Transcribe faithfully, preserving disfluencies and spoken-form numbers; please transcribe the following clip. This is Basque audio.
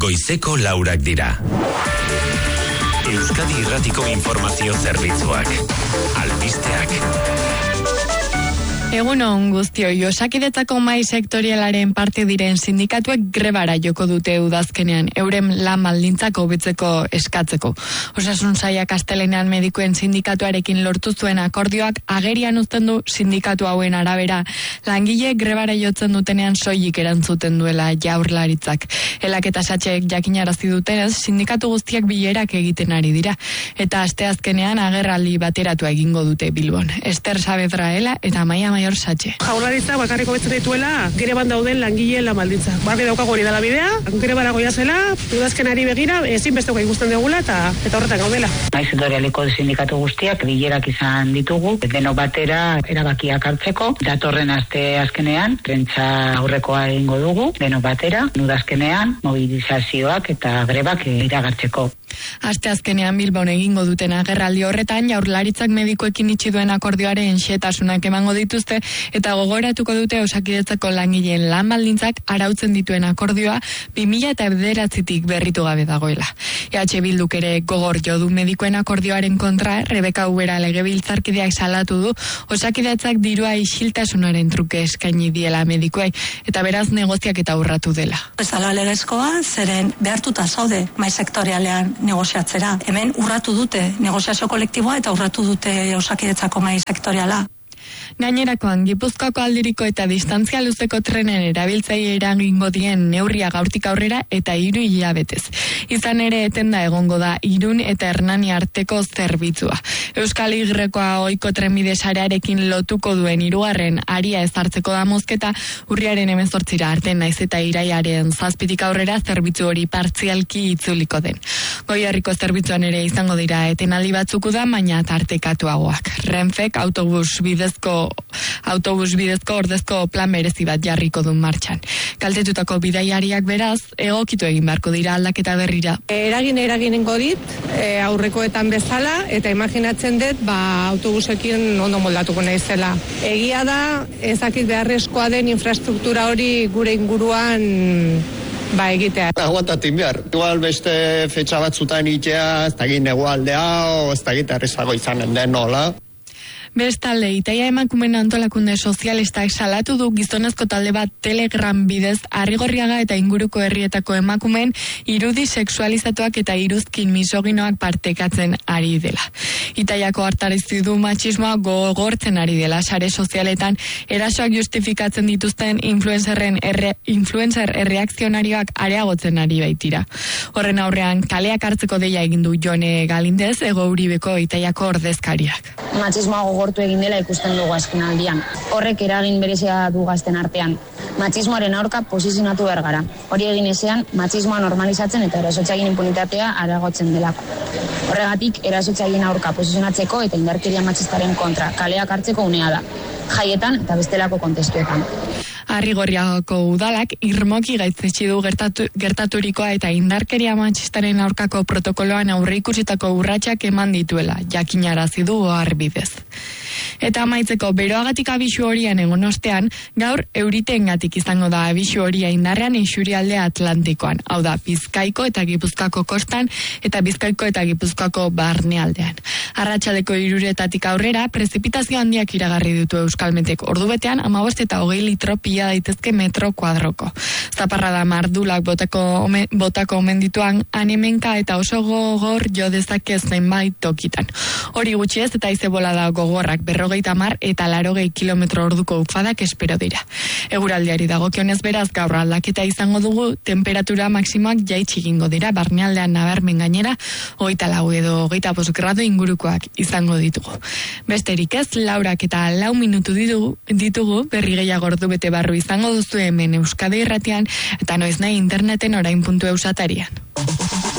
goizeko laurak dira. Euskadi Irratiko Informazio Zerbitzuak. Albisteak. Egun on guztioi, Osakidetzako mahai sektorialaren parte diren sindikatuek grebara joko dute udazkenean, euren lan baldintzak hobetzeko eskatzeko. Osasun sailak astelehenean medikuen sindikatuarekin lortu zuen akordioak agerian uzten du sindikatu hauen arabera langile grebara jotzen dutenean soilik erantzuten duela Jaurlaritzak. Elak eta Satxek jakinarazi dutenez, sindikatu guztiak bilerak egiten ari dira, eta asteazkenean agerraldi bateratu egingo dute Bilbon. Ester Saavedraela eta Maia Maior Satxe. Jaurlaritza bakarriko betzen dituela greban dauden langileen lan baldintza. Barri daukago hori dela bidea, grebara goia zela, udazkenari begira ezinbesteko ikusten dugula eta eta horretan gaudela. Mahai sektorialeko sindikatu guztiak bilerak izan ditugu, denok batera erabakiak hartzeko, datorren aste azkenean, prentsa aurrekoa egingo dugu, denok batera, udazkenean mobilizazioak eta grebak iragartzeko. Aste azkenean Bilbon egingo duten agerraldi horretan Jaurlaritzak medikuekin itxi duen akordioaren xehetasunak emango dituzte eta gogoratuko dute Osakidetzako langileen lan baldintzak arautzen dituen akordioa bi mila bederatzitik berritu gabe dagoela. E H Bilduk ere gogor jo du medikuen akordioaren kontra, Rebeka Ubera legebiltzarkideak salatu du Osakidetzak dirua isiltasunaren truke eskaini diela medikuei eta beraz negoziak eta urratu dela. Ez ala legezkoa, zeren behartuta zaude mahai sektorialean negoziatzera. Hemen urratu dute negoziazio kolektiboa eta urratu dute Osakidetzako mahai sektoriala. Gainerakoan, Gipuzkoako aldiriko eta distantzia luzeko trenen erabiltzaile eragingo dien neurria gaurtik aurrera eta hiru hilabetez. Izan ere etenda egongo da Irun eta Hernani arteko zerbitzua. Euskal Igrekoa ohiko trenbide sarearekin lotuko duen hirugarren aria ezartzeko da mozketa urriaren hemezortzira arte naiz eta iraiaren zazpitik aurrera zerbitzu hori partzialki itzuliko den. Goierriko zerbitzuan ere izango dira etenaldi batzuk da, baina tartekatuagoak. Renfek autobus bidezko autobus bidezko ordezko plan berezi bat jarriko du martxan. Kaltetutako bidaiariak beraz, egokitu egin beharko dira aldaketa berrira. Eragin eraginengo dit, e, aurrekoetan bezala, eta imaginatzen dut, ba, autobusekin ondo moldatuko naizela. Egia da, ezakit beharrezkoa den infrastruktura hori gure inguruan ba egitea. Aguantatin behar. Igual beste fetxa batzutan itea, ez da egin egualdea, ez da egin errezago izanen den nola. Bestalde, Itaia emakumen antolakunde sozialistak salatu du gizonezko talde bat Telegram bidez Arrigorriaga eta inguruko herrietako emakumen irudi sexualizatuak eta iruzkin misoginoak partekatzen ari dela. Itaiako hartarizi du matxismoa gogortzen ari dela sare sozialetan erasoak justifikatzen dituzten influencerren erre, influencer erreakzionarioak areagotzen ari baitira. Horren aurrean kaleak hartzeko deia egin du Jone Galindez, Ego Uribeko Itaiako ordezkariak. Matxismoa gogortu egin dela ikusten dugu azken aldian. Horrek eragin berezia du gazten artean. Matxismoaren aurka posizionatu behar gara. Hori egin ezean, matxismoa normalizatzen eta erasotzaien impunitatea areagotzen delako. Horregatik, erasotzaien aurka posizionatzeko eta indarkeria matxistaren kontra kaleak hartzeko unea da. Jaietan eta bestelako kontestuetan. Arrigorriagako udalak irmoki gaitzetsi du gertatu, gertaturikoa eta indarkeria matxistaren aurkako protokoloan aurreikusitako urratsak eman dituela, jakinarazi du oharbidez. Eta amaitzeko beroagatik abisu horian egon ostean, gaur euriteengatik izango da abisu horia indarrean isurialde Atlantikoan, hau da Bizkaiko eta Gipuzkoako kostan eta Bizkaiko eta Gipuzkoako barnealdean. Arratsaldeko hiruretatik aurrera prezipitazio handiak iragarri ditu Euskalmetek ordubetean hamabost eta hogei litro pila daitezke metro kuadroko. Zaparrada mardulak botako ome, botako omen dituan anemenka eta oso gogor jo dezake zenbait tokitan. Hori gutxi ez eta haize bolada gogorrak berrogeita hamar eta laurogei kilometro orduko ufadak espero dira. Eguraldiari dagokionez beraz gaur aldaketa izango dugu, temperatura maksimoak jaitsi egingo dira, barnealdean nabarmen gainera hogeita lau edo hogeita bost gradu ingurukoak izango ditugu. Besterik ez, laurak eta lau minutu ditugu, ditugu berri gehiago ordu bete barru izango duzu hemen Euskadi Irratian eta noiz nahi interneten orain puntu eusatarian.